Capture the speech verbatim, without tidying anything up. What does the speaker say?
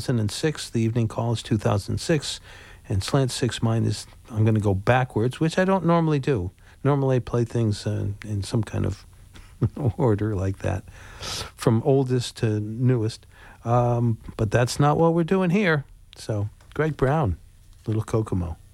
thousand six. The Evening Call is two thousand six. And Slant Six Mine is, I'm going to go backwards, which I don't normally do. Normally I play things uh, in some kind of order like that, from oldest to newest. Um, but that's not what we're doing here. So, Greg Brown, Little Kokomo.